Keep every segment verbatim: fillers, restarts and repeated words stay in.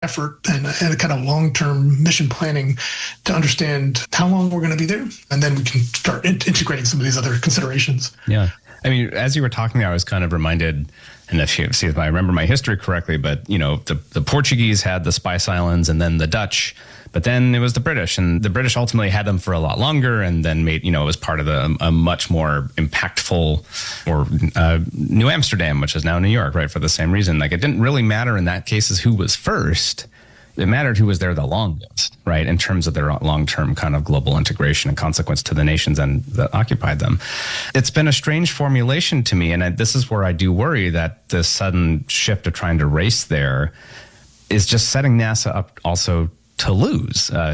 effort and, and a kind of long-term mission planning to understand how long we're going to be there. And then we can start in- integrating some of these other considerations. Yeah. I mean, as you were talking there, I was kind of reminded, and if you see if I remember my history correctly, but, you know, the, the Portuguese had the Spice Islands and then the Dutch, but then it was the British, and the British ultimately had them for a lot longer and then made, you know, it was part of the, a much more impactful, or uh, New Amsterdam, which is now New York, right? For the same reason. Like, it didn't really matter in that case as who was first. It mattered who was there the longest, right, in terms of their long-term kind of global integration and consequence to the nations and that occupied them. It's been a strange formulation to me, and I, this is where I do worry that this sudden shift of trying to race there is just setting NASA up also to lose. Uh,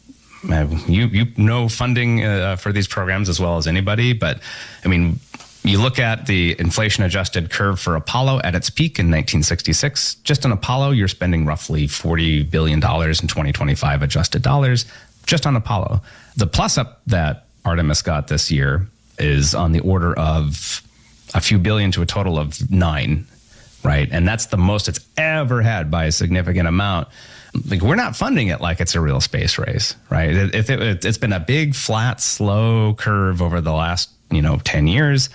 you you know funding uh, for these programs as well as anybody, but I mean, you look at the inflation-adjusted curve for Apollo at its peak in nineteen sixty-six. Just on Apollo, you're spending roughly forty billion dollars in twenty twenty-five adjusted dollars just on Apollo. The plus-up that Artemis got this year is on the order of a few billion to a total of nine, right? And that's the most it's ever had by a significant amount. Like, we're not funding it like it's a real space race, right? It, it, it, it's been a big, flat, slow curve over the last, you know, ten years.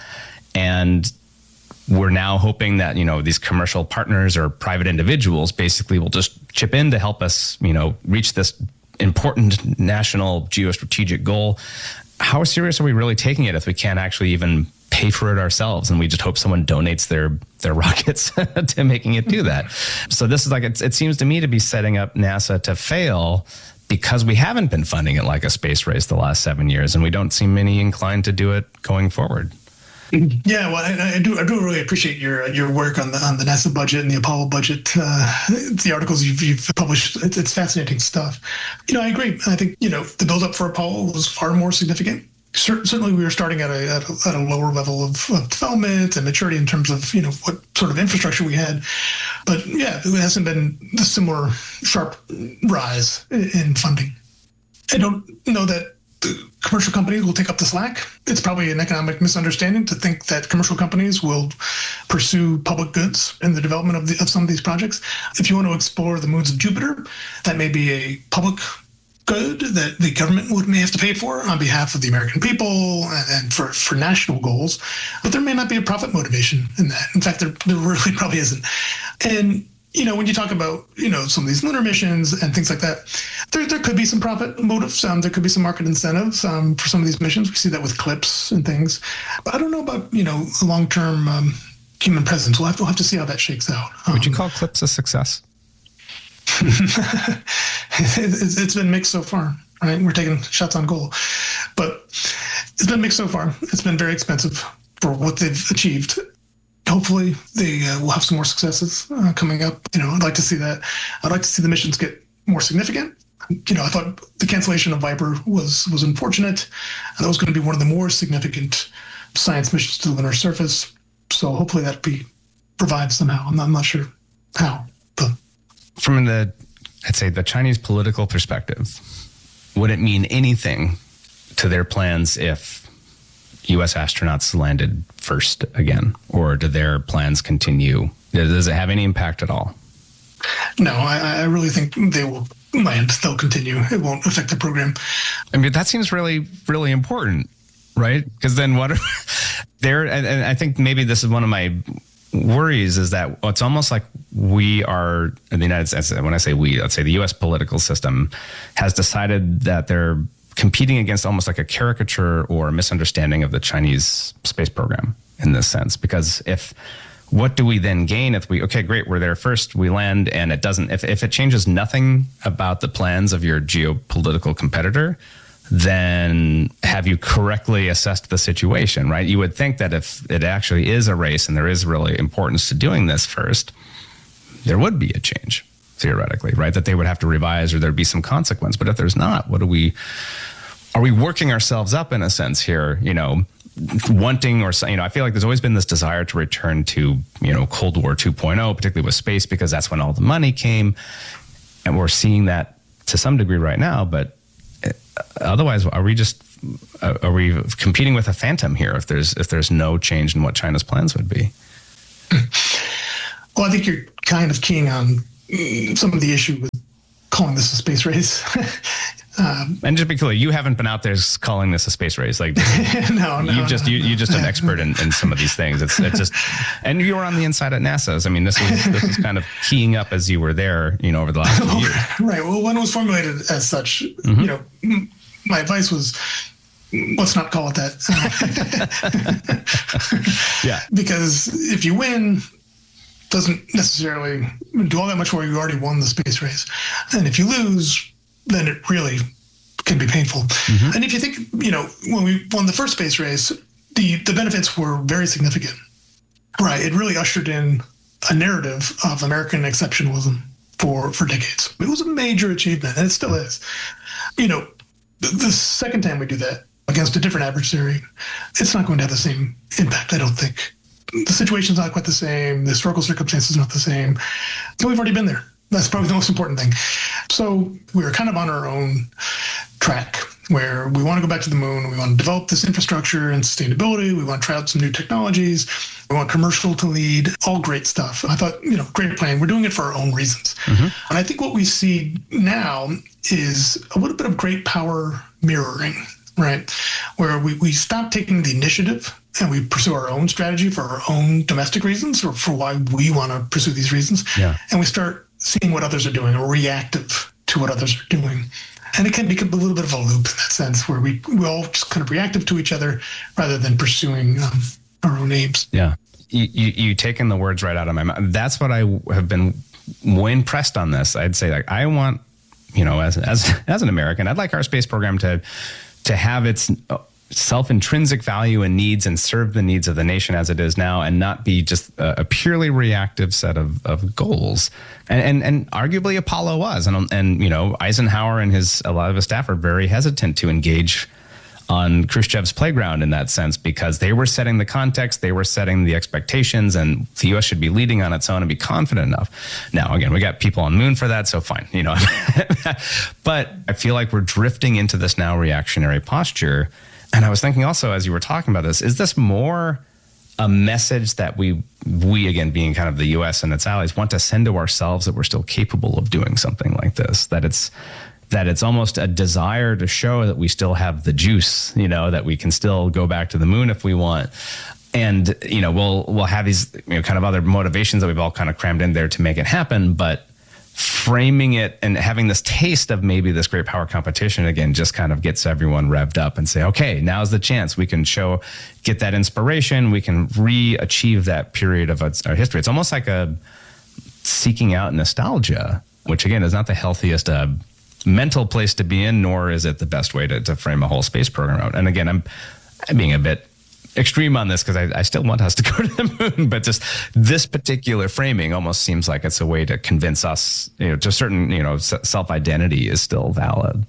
And we're now hoping that, you know, these commercial partners or private individuals basically will just chip in to help us, you know, reach this important national geostrategic goal. How serious are we really taking it if we can't actually even pay for it ourselves, and we just hope someone donates their their rockets to making it do that? So this is like, it, it seems to me to be setting up NASA to fail because we haven't been funding it like a space race the last seven years, and we don't seem any inclined to do it going forward. Yeah, well, I, I do. I do really appreciate your your work on the on the NASA budget and the Apollo budget. Uh, the articles you've, you've published, it's, it's fascinating stuff. You know, I agree. I think, you know, the buildup for Apollo was far more significant. Certainly, we were starting at a, at a at a lower level of, of development and maturity in terms of, you know, what sort of infrastructure we had. But yeah, it hasn't been a similar sharp rise in funding. I don't know that the commercial companies will take up the slack. It's probably an economic misunderstanding to think that commercial companies will pursue public goods in the development of, the, of some of these projects. If you want to explore the moons of Jupiter, that may be a public good that the government would may have to pay for on behalf of the American people and, and for, for national goals, but there may not be a profit motivation in that. In fact, there, there really probably isn't. And, you know, when you talk about, you know, some of these lunar missions and things like that, there there could be some profit motives. Um, there could be some market incentives um, for some of these missions. We see that with CLIPS and things. But I don't know about, you know, long-term um, human presence. We'll have, to, we'll have to see how that shakes out. Um, Would you call CLIPS a success? it's, it's been mixed so far, right? We're taking shots on goal, but it's been mixed so far. It's been very expensive for what they've achieved. Hopefully they uh, will have some more successes uh, coming up. You know, I'd like to see that. I'd like to see the missions get more significant. You know, I thought the cancellation of Viper was was unfortunate. That was going to be one of the more significant science missions to the lunar surface. So hopefully that be revived somehow. I'm not, I'm not sure how, but. From the, I'd say, the Chinese political perspective, would it mean anything to their plans if U S astronauts landed first again? Or do their plans continue? Does it have any impact at all? No, I, I really think they will land. They'll continue. It won't affect the program. I mean, that seems really, really important, right? Because then what are there? And, and I think maybe this is one of my worries, is that it's almost like we are in the United States. When I say we, let's say the U S political system has decided that they're competing against almost like a caricature or a misunderstanding of the Chinese space program in this sense. Because if, what do we then gain if we, okay, great, we're there first, we land, and it doesn't, if, if it changes nothing about the plans of your geopolitical competitor, then have you correctly assessed the situation, right? You would think that if it actually is a race and there is really importance to doing this first, there would be a change, theoretically, right? That they would have to revise or there'd be some consequence. But if there's not, what do we, are we working ourselves up in a sense here, you know, wanting or, you know, I feel like there's always been this desire to return to, you know, Cold War two point oh, particularly with space, because that's when all the money came. And we're seeing that to some degree right now, but otherwise, are we just are we competing with a phantom here if there's if there's no change in what China's plans would be? Well, I think you're kind of keying on some of the issue with calling this a space race. Um, and just be clear, you haven't been out there calling this a space race. Like, no, no, you've just no, you, no. you're just an expert in, in some of these things. It's it's just, and you were on the inside at NASA. I mean, this was this was kind of keying up as you were there, you know, over the last few years. Right. Well, when it was formulated as such, mm-hmm. you know, my advice was, let's not call it that. Yeah. Because if you win, doesn't necessarily do all that much more. You already won the space race, and if you lose, then it really can be painful. Mm-hmm. And if you think, you know, when we won the first space race, the, the benefits were very significant, right? It really ushered in a narrative of American exceptionalism for, for decades. It was a major achievement, and it still is. You know, the, the second time we do that against a different adversary, it's not going to have the same impact, I don't think. The situation's not quite the same. The historical circumstances are not the same. So we've already been there. That's probably the most important thing. So we're kind of on our own track where we want to go back to the moon. We want to develop this infrastructure and sustainability. We want to try out some new technologies. We want commercial to lead, all great stuff. I thought, you know, great plan. We're doing it for our own reasons. Mm-hmm. And I think what we see now is a little bit of great power mirroring, right? Where we, we stop taking the initiative and we pursue our own strategy for our own domestic reasons or for why we want to pursue these reasons. Yeah. And we start seeing what others are doing or reactive to what others are doing. And it can become a little bit of a loop in that sense where we, we all just kind of reactive to each other rather than pursuing um, our own aims. Yeah. You, you, you taken the words right out of my mouth. That's what I have been more impressed on this. I'd say, like, I want, you know, as, as, as an American, I'd like our space program to, to have its self-intrinsic value and needs and serve the needs of the nation as it is now and not be just a, a purely reactive set of, of goals. And, and and arguably Apollo was. And, and, you know, Eisenhower and his a lot of his staff are very hesitant to engage on Khrushchev's playground in that sense because they were setting the context, they were setting the expectations, and the U S should be leading on its own and be confident enough. Now, again, we got people on the moon for that, so fine, you know. But I feel like we're drifting into this now reactionary posture. And I was thinking also, as you were talking about this, is this more a message that we, we again, being kind of the U S and its allies, want to send to ourselves that we're still capable of doing something like this? That it's that it's almost a desire to show that we still have the juice, you know, that we can still go back to the moon if we want. And, you know, we'll we'll have these, you know, kind of other motivations that we've all kind of crammed in there to make it happen, but framing it and having this taste of maybe this great power competition again just kind of gets everyone revved up and say, okay, now's the chance. We can show, get that inspiration. We can re-achieve that period of our history. It's almost like a seeking out nostalgia, which again is not the healthiest uh, mental place to be in, nor is it the best way to, to frame a whole space program out. And again, I'm, I'm being a bit extreme on this because I, I still want us to go to the moon, but just this particular framing almost seems like it's a way to convince us, you know, to a certain, you know, self-identity is still valid.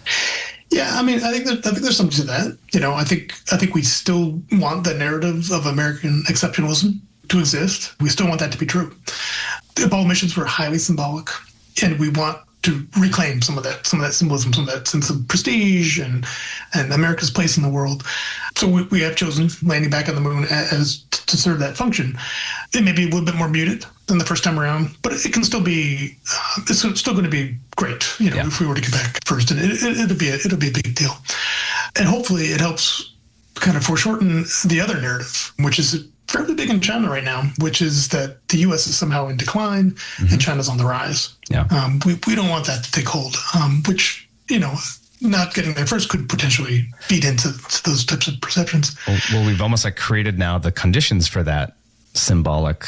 Yeah, I mean, I think there, I think there's something to that. You know, I think I think we still want the narrative of American exceptionalism to exist. We still want that to be true. The Apollo missions were highly symbolic, and we want to reclaim some of that, some of that symbolism, some of that sense of prestige and and America's place in the world. So we, we have chosen landing back on the moon as, as to serve that function. It may be a little bit more muted than the first time around, but it can still be. Uh, it's still going to be great, you know, yeah. if we were to get back first, and it, it, it'll be a, it'll be a big deal. And hopefully, it helps kind of foreshorten the other narrative, which is fairly big in China right now, which is that the U S is somehow in decline mm-hmm. and China's on the rise. Yeah. Um, we, we don't want that to take hold, um, which, you know, not getting there first could potentially feed into those types of perceptions. Well, well, we've almost like created now the conditions for that symbolic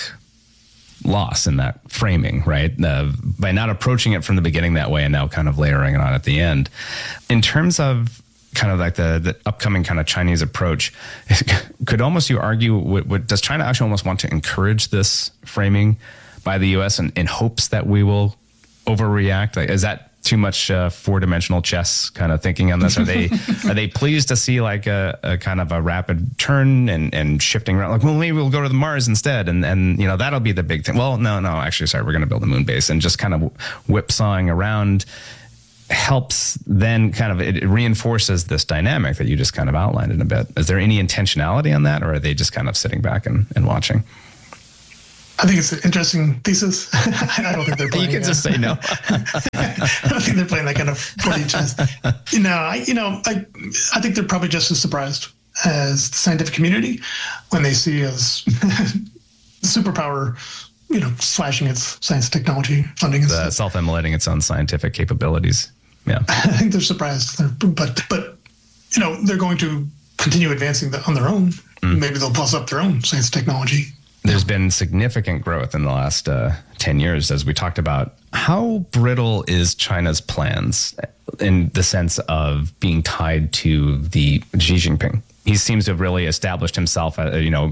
loss in that framing, right? Uh, by not approaching it from the beginning that way and now kind of layering it on at the end. In terms of kind of like the, the upcoming kind of Chinese approach, could almost you argue, what, what, does China actually almost want to encourage this framing by the U S in, in hopes that we will overreact? Like, is that too much uh, four-dimensional chess kind of thinking on this? Are they are they pleased to see like a, a kind of a rapid turn and, and shifting around? Like, well, maybe we'll go to the Mars instead, and and you know that'll be the big thing. Well, no, no, actually, sorry, we're going to build a moon base, and just kind of whipsawing around helps then kind of, it reinforces this dynamic that you just kind of outlined in a bit. Is there any intentionality on that, or are they just kind of sitting back and, and watching? I think it's an interesting thesis. I don't think they're playing. You can just say no. I don't think they're playing that kind of four D chess. You know, I, you know, I, I think they're probably just as surprised as the scientific community when they see us superpower, you know, slashing its science and technology funding. The self-immolating its own scientific capabilities. Yeah, I think they're surprised, but but you know, they're going to continue advancing the, on their own. Mm. Maybe they'll plus up their own science and technology. There's been significant growth in the last uh, ten years, as we talked about. How brittle is China's plans in the sense of being tied to the Xi Jinping? He seems to have really established himself, uh, you know,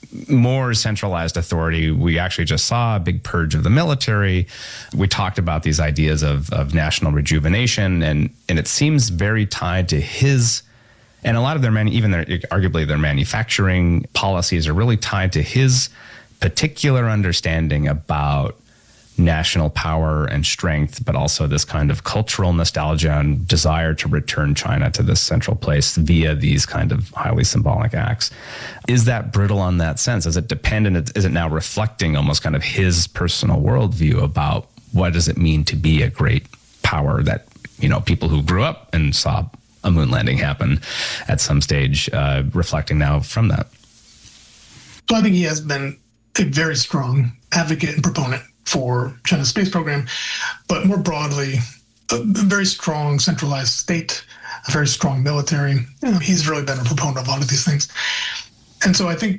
more centralized authority. We actually just saw a big purge of the military. We talked about these ideas of, of national rejuvenation, and, and it seems very tied to his. And a lot of their, manu- even their, arguably their manufacturing policies are really tied to his particular understanding about national power and strength, but also this kind of cultural nostalgia and desire to return China to this central place via these kind of highly symbolic acts. Is that brittle on that sense? Is it dependent? Is it now reflecting almost kind of his personal worldview about what does it mean to be a great power that, you know, people who grew up and saw a moon landing happen at some stage, uh, reflecting now from that? So I think he has been a very strong advocate and proponent for China's space program, but more broadly, a very strong centralized state, a very strong military. You know, he's really been a proponent of a lot of these things. And so I think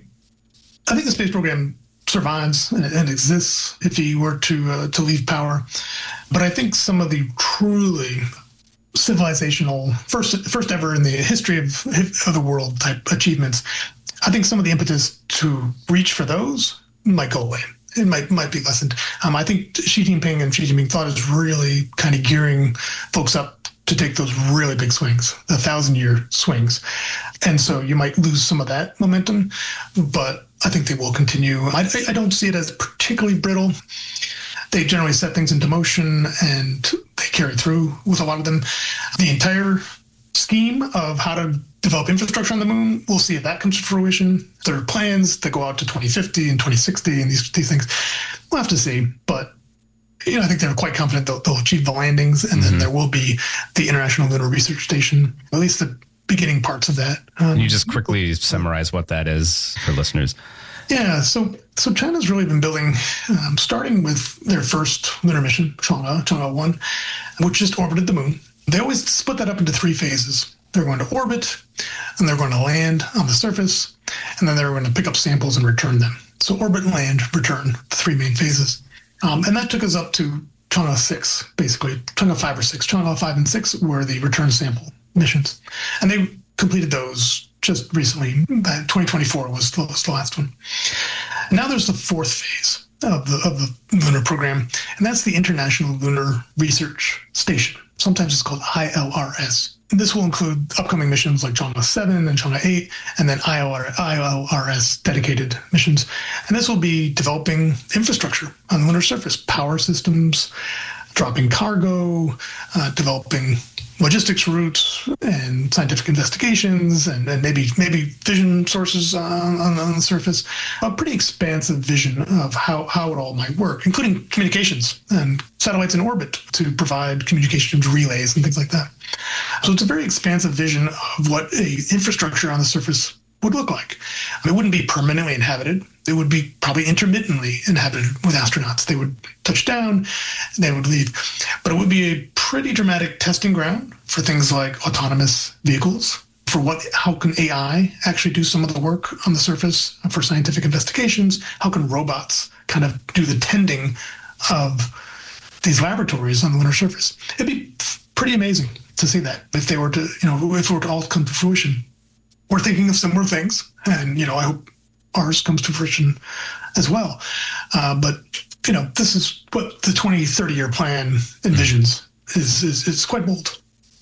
I think the space program survives and, and exists if he were to uh, to leave power. But I think some of the truly civilizational, first first ever in the history of, of the world type achievements, I think some of the impetus to reach for those might go away. It might might be lessened. Um, I think Xi Jinping and Xi Jinping thought is really kind of gearing folks up to take those really big swings, the thousand-year swings. And so you might lose some of that momentum, but I think they will continue. I, I don't see it as particularly brittle. They generally set things into motion and they carry through with a lot of them. The entire scheme of how to develop infrastructure on the moon, we'll see if that comes to fruition. There are plans that go out to twenty fifty and twenty sixty and these these things. We'll have to see. But you know, I think they're quite confident they'll, they'll achieve the landings, and mm-hmm. then there will be the International Lunar Research Station, at least the beginning parts of that. Um, Can you just quickly summarize what that is for listeners? Yeah, so so China's really been building, um, starting with their first lunar mission, Chang'e, Chang'e one, which just orbited the moon. They always split that up into three phases. They're going to orbit, and they're going to land on the surface, and then they're going to pick up samples and return them. So orbit, land, return, the three main phases. Um, and that took us up to Chang'e six, basically. Chang'e five or six. Chang'e five and six were the return sample missions. And they completed those just recently. twenty twenty-four was the, was the last one. And now there's the fourth phase of the, of the lunar program, and that's the International Lunar Research Station. Sometimes it's called I L R S. And this will include upcoming missions like Chang'e seven and Chang'e eight, and then I L R S dedicated missions. And this will be developing infrastructure on the lunar surface, power systems, dropping cargo, uh, developing logistics routes and scientific investigations, and, and maybe maybe vision sources on, on, on the surface. A pretty expansive vision of how, how it all might work, including communications and satellites in orbit to provide communications relays and things like that. So it's a very expansive vision of what a infrastructure on the surface would look like. It wouldn't be permanently inhabited. It would be probably intermittently inhabited with astronauts. They would touch down, they would leave. But it would be a pretty dramatic testing ground for things like autonomous vehicles, for what, how can A I actually do some of the work on the surface for scientific investigations? How can robots kind of do the tending of these laboratories on the lunar surface? It'd be pretty amazing to see that if they were to, you know, if it were to all come to fruition. We're thinking of similar things, and, you know, I hope ours comes to fruition as well. Uh, but, you know, this is what the twenty, thirty-year plan envisions. Is, is, is quite bold.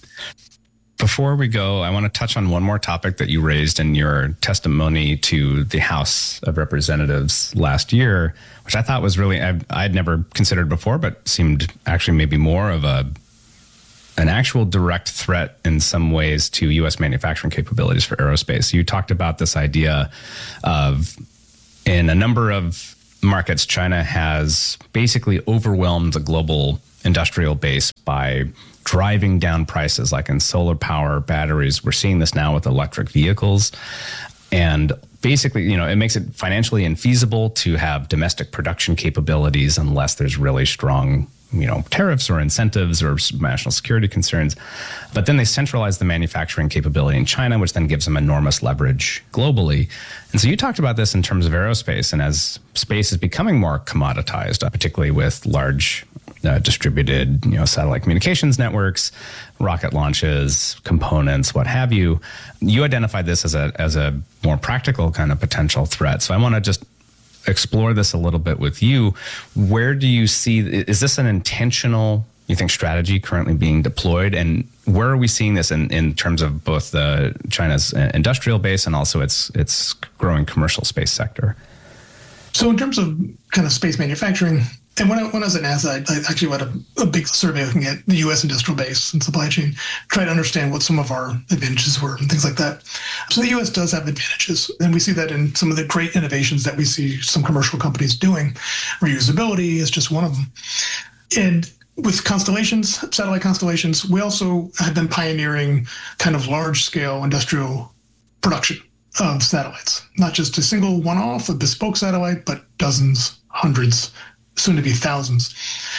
Before we go, I want to touch on one more topic that you raised in your testimony to the House of Representatives last year, which I thought was really, I had never considered before, but seemed actually maybe more of a an actual direct threat in some ways to U S manufacturing capabilities for aerospace. You talked about this idea of, in a number of markets, China has basically overwhelmed the global industrial base by driving down prices, like in solar power, batteries. We're seeing this now with electric vehicles. And basically, you know, it makes it financially infeasible to have domestic production capabilities unless there's really strong, you know, tariffs or incentives or national security concerns. But then they centralize the manufacturing capability in China, which then gives them enormous leverage globally. And so you talked about this in terms of aerospace, and as space is becoming more commoditized, particularly with large uh, distributed, you know, satellite communications networks, rocket launches, components, what have you, you identified this as a as a more practical kind of potential threat. So I want to just explore this a little bit with you. Where do you see, is this an intentional, you think, strategy currently being deployed? And where are we seeing this in, in terms of both the China's industrial base and also its its growing commercial space sector? So in terms of kind of space manufacturing, and when I, when I was at NASA, I, I actually had a, a big survey looking at the U S industrial base and supply chain, try to understand what some of our advantages were and things like that. So the U S does have advantages, and we see that in some of the great innovations that we see some commercial companies doing. Reusability is just one of them. And with constellations, satellite constellations, we also have been pioneering kind of large-scale industrial production of satellites, not just a single one-off, a bespoke satellite, but dozens, hundreds, soon to be thousands.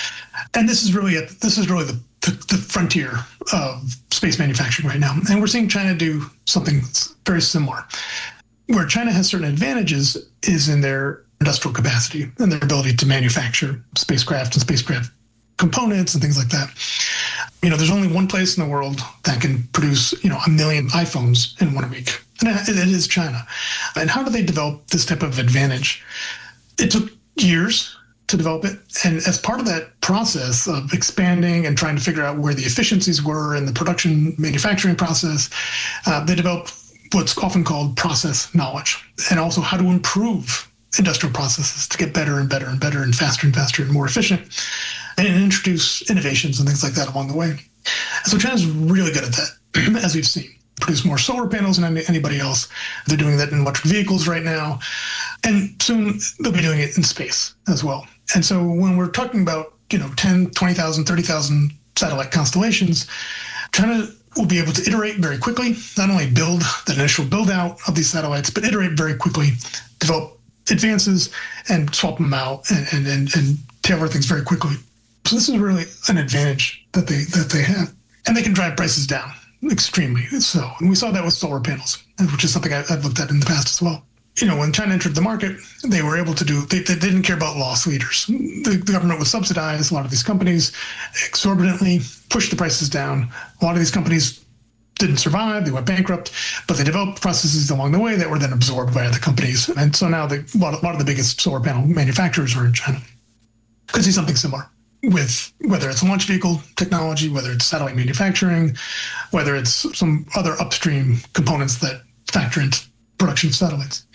And this is really a, this is really the, the, the frontier of space manufacturing right now. And we're seeing China do something very similar. Where China has certain advantages is in their industrial capacity and their ability to manufacture spacecraft and spacecraft components and things like that. You know, there's only one place in the world that can produce, you know, a million iPhones in one week, and it is China. And how do they develop this type of advantage? It took years to develop it. And as part of that process of expanding and trying to figure out where the efficiencies were in the production manufacturing process, uh, they developed what's often called process knowledge, and also how to improve industrial processes to get better and better and better and faster and faster and more efficient, and introduce innovations and things like that along the way. And so China's really good at that, as we've seen. Produce more solar panels than anybody else. They're doing that in electric vehicles right now. And soon they'll be doing it in space as well. And so when we're talking about, you know, ten, twenty thousand, thirty thousand satellite constellations, China will be able to iterate very quickly, not only build the initial build out of these satellites, but iterate very quickly, develop advances and swap them out and, and, and, and tailor things very quickly. So this is really an advantage that they that they have. And they can drive prices down extremely so. And we saw that with solar panels, which is something I, I've looked at in the past as well. You know, when China entered the market, they were able to do, they, they didn't care about loss leaders. The, the government would subsidize a lot of these companies exorbitantly, push the prices down. A lot of these companies didn't survive, they went bankrupt, but they developed processes along the way that were then absorbed by other companies. And so now the, a, lot of, a lot of the biggest solar panel manufacturers are in China. Could see something similar with whether it's launch vehicle technology, whether it's satellite manufacturing, whether it's some other upstream components that factor into production of satellites.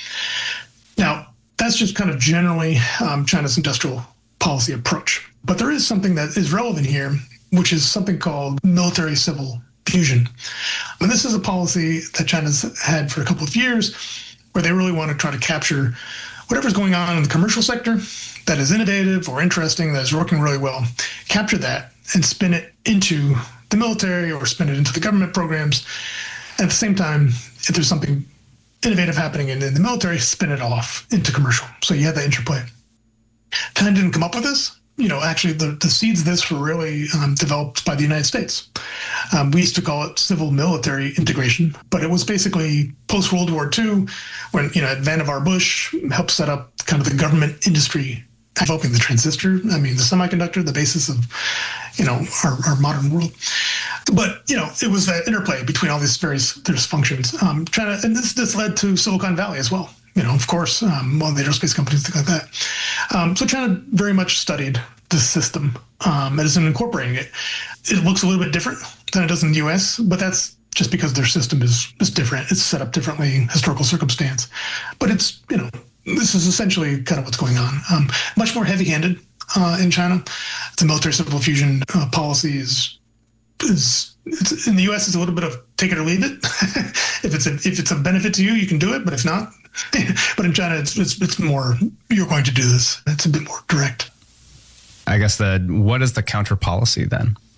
Now, that's just kind of generally um, China's industrial policy approach. But there is something that is relevant here, which is something called military civil fusion. And this is a policy that China's had for a couple of years, where they really want to try to capture whatever's going on in the commercial sector that is innovative or interesting, that is working really well, capture that and spin it into the military or spin it into the government programs. At the same time, if there's something innovative happening in, in the military, spin it off into commercial. So you have that interplay. China didn't come up with this. You know, actually, the, the seeds of this were really um, developed by the United States. Um, we used to call it civil-military integration, but it was basically post-World War Two when, you know, Vannevar Bush helped set up kind of the government industry developing the transistor, I mean, the semiconductor, the basis of, you know, our, our modern world. But, you know, it was that interplay between all these various, various functions. Um, China, and this, this led to Silicon Valley as well. You know, of course, um, all the aerospace companies, things like that. Um, so China very much studied this system um, and is incorporating it. It looks a little bit different than it does in the U S, but that's just because their system is, is different. It's set up differently, historical circumstance. But it's, you know, this is essentially kind of what's going on. Um, much more heavy-handed uh, in China. The military civil fusion uh, policy is, is it's, in the U S, it's a little bit of take it or leave it. if it's a if it's a benefit to you, you can do it. But if not, But in China, it's, it's it's more, you're going to do this. It's a bit more direct. I guess the what is the counter policy then?